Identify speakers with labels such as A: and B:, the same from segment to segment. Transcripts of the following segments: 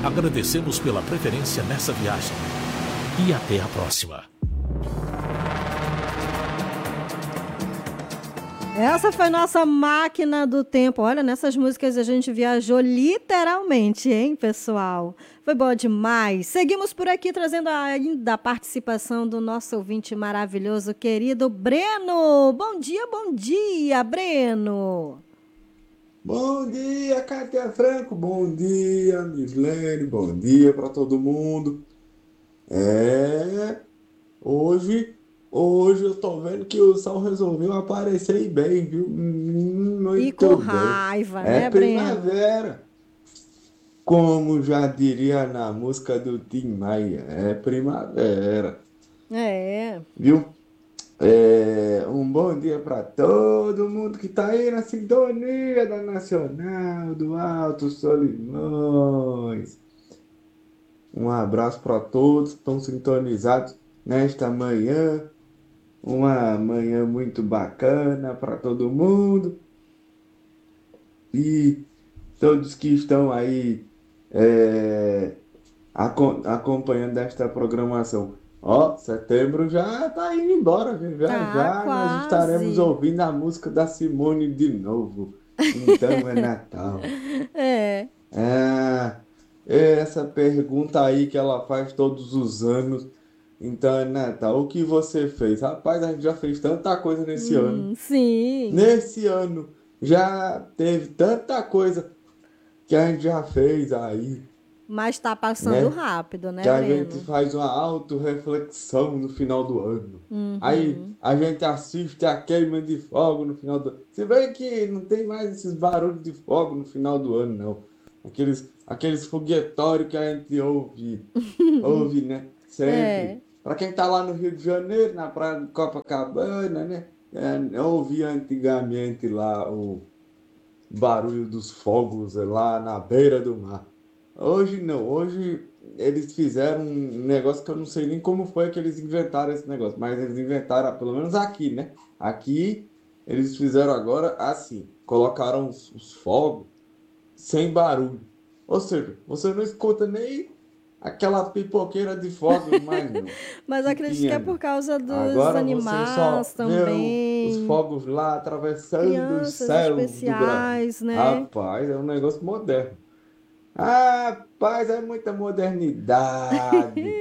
A: Agradecemos pela preferência nessa viagem. E até a próxima.
B: Essa foi nossa máquina do tempo. Olha, nessas músicas a gente viajou literalmente, hein, pessoal? Foi bom demais. Seguimos por aqui trazendo ainda a participação do nosso ouvinte maravilhoso, querido Breno. Bom dia, Breno.
C: Bom dia, Cátia Franco. Bom dia, Mislene. Bom dia para todo mundo. Hoje, hoje eu tô vendo que o sol resolveu aparecer bem, viu?
B: E com
C: Muito bem.
B: raiva,
C: É
B: né, Breno?
C: primavera. Como já diria na música do Tim Maia, é primavera,
B: É.
C: viu? Um bom dia para todo mundo que tá aí na sintonia da Nacional do Alto Solimões. Um abraço para todos que estão sintonizados nesta manhã. Uma manhã muito bacana para todo mundo. E todos que estão aí acompanhando esta programação. Ó, setembro já tá indo embora, viu? Já
B: Tá
C: já nós estaremos
B: quase.
C: ouvindo a música da Simone de novo. Então é Natal.
B: É.
C: Ah, essa pergunta aí que ela faz todos os anos. Então é Natal. O que você fez? Rapaz, a gente já fez tanta coisa nesse ano.
B: Sim.
C: Nesse ano já teve tanta coisa que a gente já fez aí,
B: Mas tá passando
C: né?
B: rápido, né,
C: Que a gente
B: Breno?
C: faz uma autorreflexão no final do ano. Aí
B: Uhum.
C: a gente assiste a queima de fogo no final do ano. Se bem que não tem mais esses barulhos de fogo no final do ano, não. Aqueles foguetórios que a gente ouve, né?
B: É.
C: Sempre. Para quem tá lá no Rio de Janeiro, na praia de Copacabana, né? Eu ouvia antigamente lá o barulho dos fogos lá na beira do mar. Hoje não, hoje eles fizeram um negócio que eu não sei nem como foi que eles inventaram esse negócio, mas eles inventaram, pelo menos aqui, né? Aqui eles fizeram agora assim, colocaram os fogos sem barulho. Ou seja, você não escuta nem aquela pipoqueira de fogos mais não,
B: Mas
C: que
B: acredito que é
C: tinha
B: por
C: não.
B: causa dos
C: Agora você
B: animais
C: só vê os
B: também.
C: fogos lá atravessando os
B: Crianças
C: céus do Brasil.
B: especiais, né?
C: Rapaz, é um negócio moderno. Rapaz, é muita modernidade.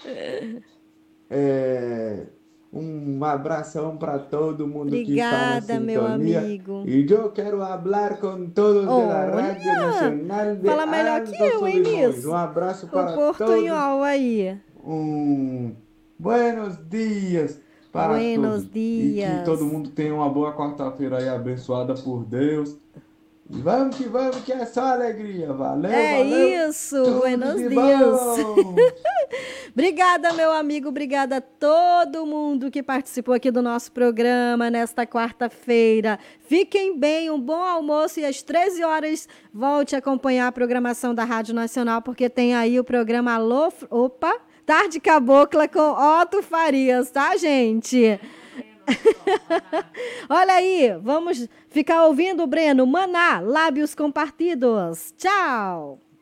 C: É, um abração para todo mundo que está na
B: Obrigada, meu
C: sintonia.
B: amigo.
C: E eu quero falar com todos da Rádio
B: Olha,
C: Nacional de
B: fala melhor que
C: Alto
B: eu, hein,
C: Solimões. Um
B: nisso?
C: abraço
B: O
C: para todos.
B: portunhol aí.
C: Um buenos dias para
B: Buenos
C: todos. E que todo
B: dias.
C: mundo tenha uma boa quarta-feira aí abençoada por Deus. E vamos, que é só alegria. Valeu,
B: É
C: valeu.
B: isso,
C: Tudo
B: buenos
C: de
B: dias.
C: bom.
B: Obrigada, meu amigo, obrigada a todo mundo que participou aqui do nosso programa nesta quarta-feira. Fiquem bem, um bom almoço e às 13 horas volte a acompanhar a programação da Rádio Nacional, porque tem aí o programa Tarde Cabocla com Otto Farias, tá, gente? Olha aí, vamos ficar ouvindo, Breno. Maná, Lábios Compartidos. Tchau!